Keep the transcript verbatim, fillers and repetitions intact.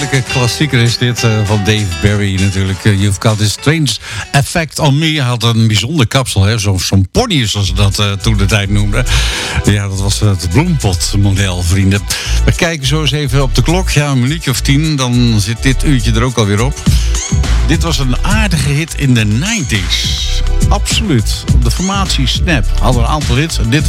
heerlijke klassieker is dit uh, van Dave Barry natuurlijk. Uh, You've Got This Strange Effect on Me. Hij had een bijzonder kapsel, hè? Zo, zo'n pony zoals ze dat uh, toen de tijd noemden. Ja, dat was het bloempotmodel, vrienden. We kijken zo eens even op de klok. Ja, een minuutje of tien, dan zit dit uurtje er ook alweer op. Dit was een aardige hit in de negentig. Absoluut. De formatie Snap hadden een aantal hits. En dit